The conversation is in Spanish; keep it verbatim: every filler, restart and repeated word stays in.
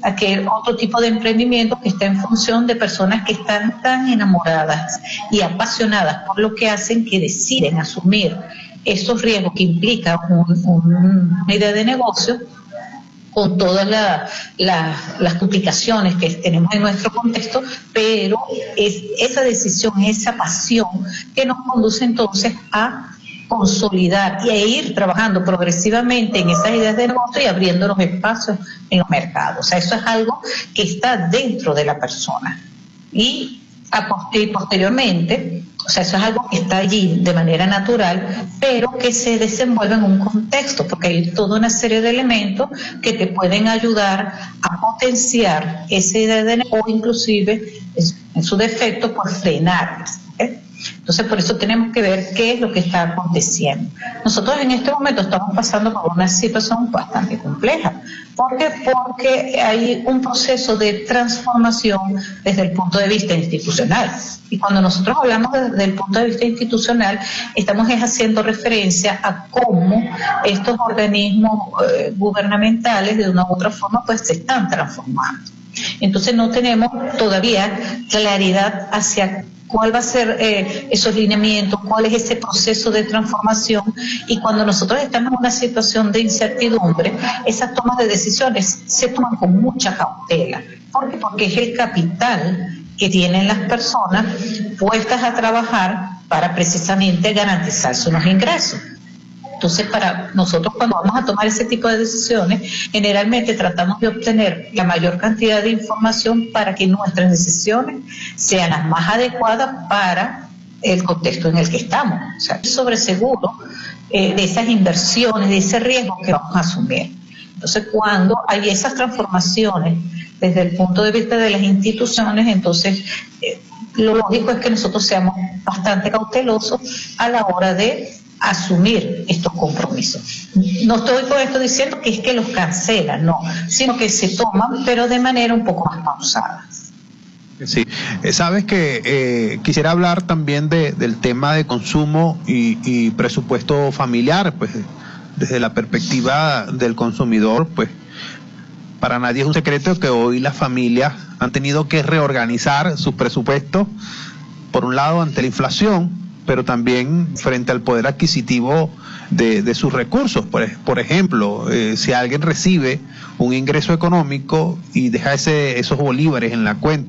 aquel otro tipo de emprendimiento que está en función de personas que están tan enamoradas y apasionadas por lo que hacen que deciden asumir esos riesgos que implica un, un, una idea de negocio, con todas la, la, las complicaciones que tenemos en nuestro contexto, pero es esa decisión, esa pasión que nos conduce entonces a consolidar y a ir trabajando progresivamente en esas ideas de negocio y abriendo los espacios en los mercados. O sea, eso es algo que está dentro de la persona. Y a poster- posteriormente, o sea, eso es algo que está allí de manera natural, pero que se desenvuelve en un contexto, porque hay toda una serie de elementos que te pueden ayudar a potenciar esa idea de negocio o inclusive, en su defecto, por frenarlas. ¿eh? Entonces, por eso tenemos que ver qué es lo que está aconteciendo. Nosotros en este momento estamos pasando por una situación bastante compleja. ¿Por qué? Porque hay un proceso de transformación desde el punto de vista institucional. Y cuando nosotros hablamos desde el punto de vista institucional, estamos haciendo referencia a cómo estos organismos eh, gubernamentales, de una u otra forma, pues se están transformando. Entonces, no tenemos todavía claridad hacia cuál va a ser eh, esos lineamientos, cuál es ese proceso de transformación, y cuando nosotros estamos en una situación de incertidumbre, esas tomas de decisiones se toman con mucha cautela. ¿Por qué? Porque es el capital que tienen las personas puestas a trabajar para precisamente garantizarse unos ingresos. Entonces, para nosotros cuando vamos a tomar ese tipo de decisiones, generalmente tratamos de obtener la mayor cantidad de información para que nuestras decisiones sean las más adecuadas para el contexto en el que estamos. O sea, sobre seguro eh, de esas inversiones, de ese riesgo que vamos a asumir. Entonces, cuando hay esas transformaciones desde el punto de vista de las instituciones, entonces eh, lo lógico es que nosotros seamos bastante cautelosos a la hora de asumir estos compromisos. No estoy con esto diciendo que es que los cancelan, no, sino que se toman, pero de manera un poco más pausada. Sí, eh, sabes que eh, quisiera hablar también de, del tema de consumo y, y presupuesto familiar, pues desde la perspectiva del consumidor, pues para nadie es un secreto que hoy las familias han tenido que reorganizar sus presupuestos, por un lado ante la inflación, pero también frente al poder adquisitivo de, de sus recursos. Por, por ejemplo, eh, si alguien recibe un ingreso económico y deja ese, esos bolívares en la cuenta